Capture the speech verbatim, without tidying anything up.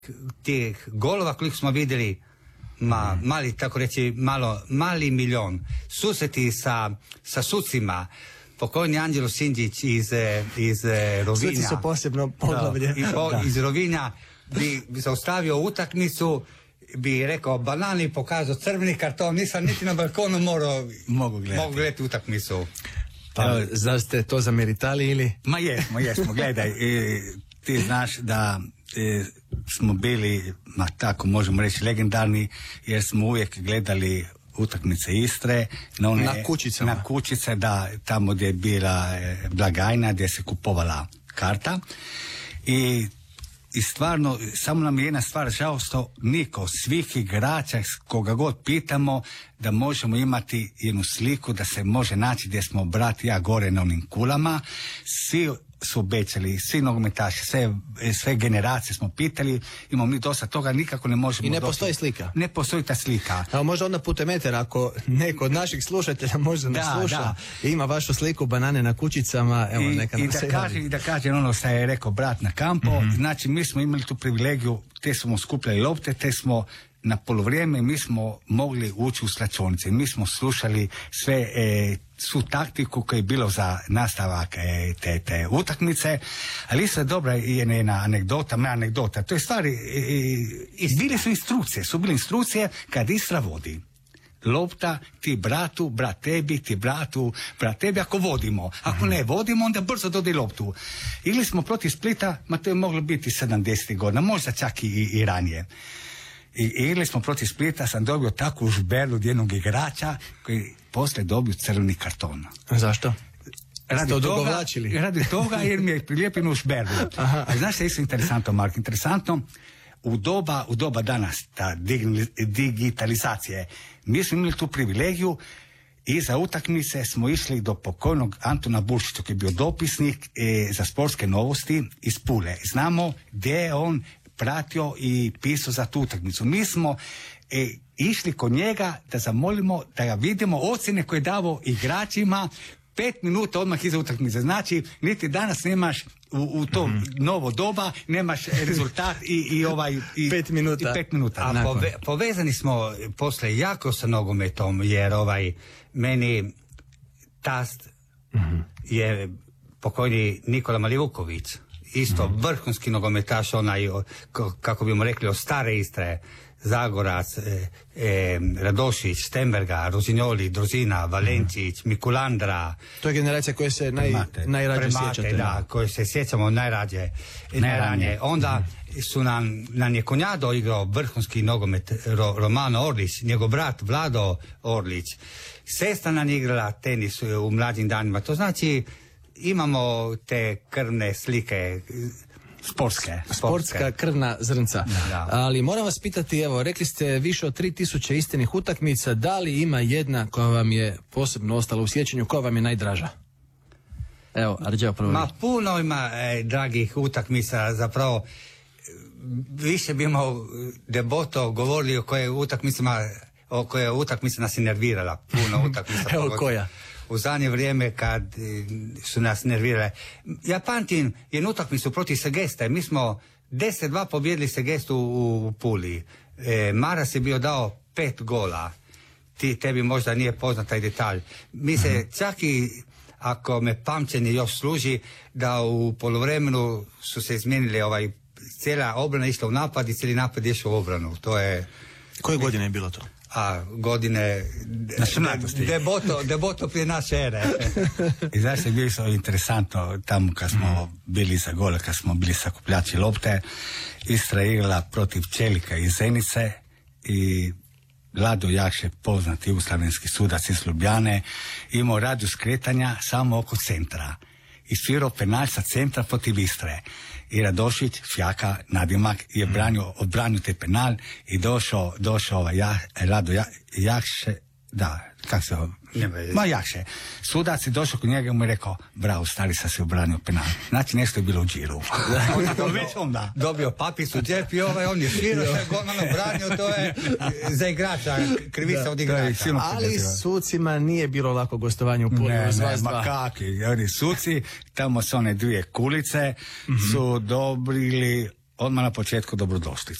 tih golova koliko smo vidjeli, ma, mali, tako reći, malo, mali milion. Susreti sa, sa sucima, pokojni Anđelo Sinđić iz, iz Rovinja. Suci su posebno poglavlje. I po, iz Rovinja bi, bi zaustavio utakmicu, bi rekao banani, pokazao crveni karton, nisam niti na balkonu morao mogu gledati, mogu gledati utakmicu. Pa, evo, zar ste to zameritali ili? Ma jesmo, jesmo, gledaj, e, ti znaš da e, smo bili, ma tako možemo reći, legendarni, jer smo uvijek gledali utakmice Istre na, one, na kućicama. Na kućice, da, tamo gdje je bila e, blagajna, gdje se kupovala karta. I I stvarno, samo nam je jedna stvar žao što niko, svih igrača, koga god pitamo, da možemo imati jednu sliku, da se može naći gdje smo brat i ja gore na onim kulama. Svi su obećali, svi nogometaši, sve, sve generacije smo pitali, imamo mi dosta toga, nikako ne možemo. I ne doći. postoji slika? Ne postoji ta slika. Evo, možda onda putem etera, ako neko od naših slušatelja možda nas da, sluša da. i ima vašu sliku banane na kućicama, evo, I, neka i nam da se kaže, javi. I da kaže ono što je rekao brat na kampo, mm-hmm. Znači mi smo imali tu privilegiju, te smo skupljali lopte, te smo na polovrijeme mi smo mogli ući u slačionice, mi smo slušali sve e, svu taktiku koja je bilo za nastavak e, te, te utakmice, ali isto je dobra i jedna anegdota, ne anegdota, to je stvari, e, e, bile su instrukcije, su bile instrukcije kad Istra vodi. Lopta, ti bratu, brat tebi, ti bratu, brat tebi, ako vodimo. Ako ne vodimo, onda brzo dodaj loptu. Ili smo protiv Splita, ma to je moglo biti sedamdesetih godina, možda čak i, i ranije. I ili smo protiv Splita, sam dobio takvu žberlu od jednog igrača koji poslije dobio crveni karton. Zašto? Radi toga, radi toga jer mi je prilijepljeno u žberlu. A znaš što je isto interesantno, Mark? Interesantno, u doba, u doba danas, ta digitalizacije, mi smo imali tu privilegiju i za utakmice smo išli do pokojnog Antona Bulšića, koji je bio dopisnik e, za sportske novosti iz Pule. Znamo gdje je on pratio i pisao za tu utakmicu. Mi smo e, išli kod njega da zamolimo, da ga vidimo ocjene koje je davao igračima pet minuta odmah iza utakmice. Znači, niti danas nemaš u, u to mm-hmm. novo doba, nemaš rezultat i, i ovaj... I, pet minuta. I pet minuta. A pove, povezani smo posle jako sa nogometom, jer ovaj, meni tast mm-hmm. je pokojni Nikola Malivuković, isto mm-hmm. vrhunski nogometaš, onaj, kako bimo rekli, od stare Istre, Zagorac, e, e, Radošić, Štemberga, Rozignoli, Drozina, Valenčić, Mikulandra. To je generacija koja se naj, najrađe sjećate. Da, koje se sjećamo najrađe, najranije. Onda su nam, nam je Konjado igrao vrhunski nogomet, Ro, Romano Orlić, njegov brat Vlado Orlić. Sestra nam je igrala tenis u mlađim danima. To znači, imamo te krvne slike, Sportske, sportska krvna zrnca. Da. Ali moram vas pitati, evo, rekli ste više od tri tisuće istinih utakmica, da li ima jedna koja vam je posebno ostala u sjećanju, koja vam je najdraža? Evo, Arđeo prvo. Ma puno ima e, dragih utakmica, zapravo više bi imao Deboto govorili o koje utakmicama, o koje utakmica nas je nervirala, puno utakmica. Evo koja? U zadnje vrijeme kad su nas nervirale. Ja pamtim jednu utakmicu protiv Segesta. Mi smo deset dva pobjedili Segestu u, u Puli. E, Maras je bio dao pet gola. Ti, tebi možda nije poznat taj detalj. Mi se čak i, ako me pamćenje još služi, da u poluvremenu su se izmijenili ovaj, cijela obrana išla u napad i cijeli napad je išao u obranu. To je... Koje godine je bilo to? A, godine de, deboto, deboto prije naše ere. I zašto je bilo interesantno tamo kad smo mm. bili za gole, kad smo bili sakupljači lopte, Istra je igrala protiv Čelika iz Zenice i Vlado Jakše, poznati jugoslavenski sudac iz Ljubljane, imao radijus kretanja samo oko centra i svirao penal sa centra protiv Istre. I Radošić, Fjaka, nadimak, je branio, odbranio te penal i došao, došao ovaj ja, Rado ja, Jakše, da, kako se ovo, ma Jakše. Sudac je došao kod njega i mu je rekao, bravo, stari sa se obranio penal. Znači nešto je bilo u džiru. On je to već onda. Dobio papis u džep i ovaj, on je svirao, sve golman obranio, to je za igrača, krivica od igrača. Ali sucima nije bilo lako gostovanje u Puli. Ne, ne, ma kakvi, oni suci, tamo su one dvije kulice, mm-hmm. su dobili odmah na početku dobrodošli.